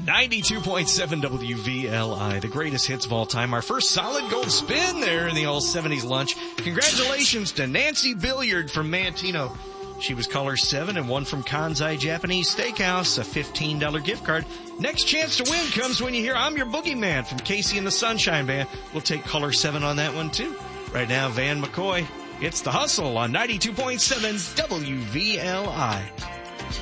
92.7 WVLI, the greatest hits of all time. Our first solid gold spin there in the old 70s lunch. Congratulations to Nancy Billiard from Mantino. She was caller 7 and won from Kansai Japanese Steakhouse, a $15 gift card. Next chance to win comes when you hear I'm Your Boogeyman from Casey and the Sunshine Band. We'll take caller 7 on that one too. Right now, Van McCoy. It's The Hustle on 92.7 WVLI.